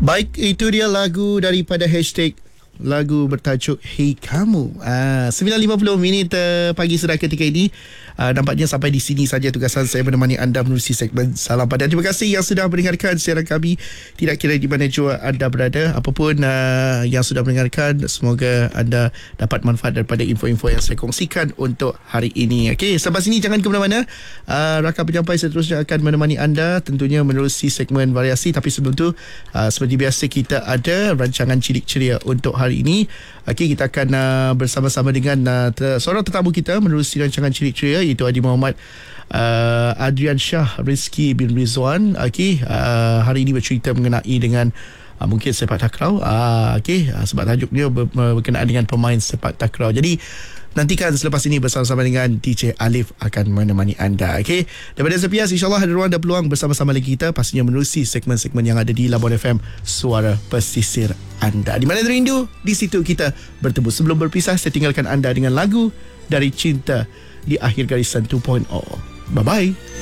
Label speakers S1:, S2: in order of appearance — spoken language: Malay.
S1: Baik, itu dia lagu daripada hashtag lagu bertajuk Hey Kamu. 9.50 minit pagi sudah ketika ini. Nampaknya sampai di sini saja tugasan saya menemani anda menerusi segmen Salam Padan. Terima kasih yang sudah mendengarkan siaran kami. Tidak kira di mana jua anda berada, apapun yang sudah mendengarkan, semoga anda dapat manfaat daripada info-info yang saya kongsikan untuk hari ini. Okey, sampai sini jangan ke mana-mana. Rakan penyampai seterusnya akan menemani anda tentunya menerusi segmen variasi, tapi sebelum tu seperti biasa kita ada rancangan Cilik Ceria untuk hari ini. Okey, kita akan bersama-sama dengan seorang tetamu kita menerusi rancangan Cilik Ceria, iaitu Adi Muhammad Adrian Shah Rizky bin Rizwan. Okey, hari ini bercerita mengenai dengan mungkin sepak takraw. Okey, sebab tajuknya berkenaan dengan pemain sepak takraw. Jadi nantikan selepas ini bersama-sama dengan DJ Alif akan menemani anda. Okey, daripada sepias, insyaAllah ada ruang dan peluang bersama-sama lagi kita pastinya menerusi segmen-segmen yang ada di Labuan FM, suara pesisir anda. Di mana terindu, di situ kita bertemu. Sebelum berpisah, saya tinggalkan anda dengan lagu dari Cinta di Akhir Garisan 2.0. Bye-bye.